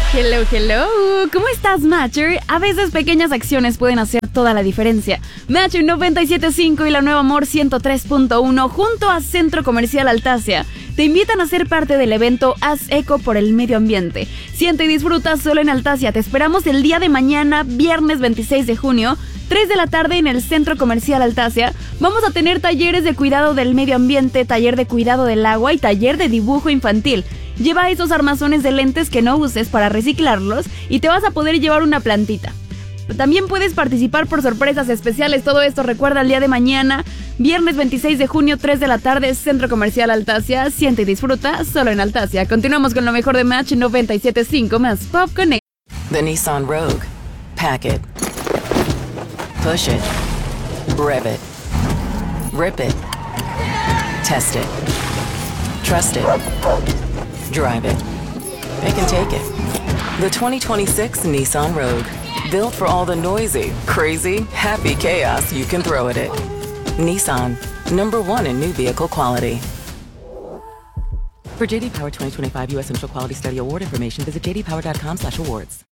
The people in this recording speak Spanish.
Hello, hello. ¿Cómo estás, Matcher? A veces pequeñas acciones pueden hacer toda la diferencia. Matcher 97.5 y la Nueva Amor 103.1 junto a Centro Comercial Altasia te invitan a ser parte del evento Haz Eco por el Medio Ambiente. Siente y disfruta solo en Altasia. Te esperamos el día de mañana, viernes 26 de junio, 3 de la tarde en el Centro Comercial Altasia. Vamos a tener talleres de cuidado del medio ambiente, taller de cuidado del agua y taller de dibujo infantil. Lleva esos armazones de lentes que no uses para reciclarlos y te vas a poder llevar una plantita. También puedes participar por sorpresas especiales. Todo esto recuerda el día de mañana, viernes 26 de junio, 3 de la tarde, Centro Comercial Altasia. Siente y disfruta solo en Altasia. Continuamos con lo mejor de Match 97.5 más Pop Connect. The Nissan Rogue. Pack it. Push it. Rev it. Rip it. Test it. Trust it. Drive it. It can take it. The 2026 Nissan Rogue. Built for all the noisy, crazy, happy chaos you can throw at it. Nissan. #1 in new vehicle quality. For JD Power 2025 U.S. Initial Quality Study Award information, visit jdpower.com/awards.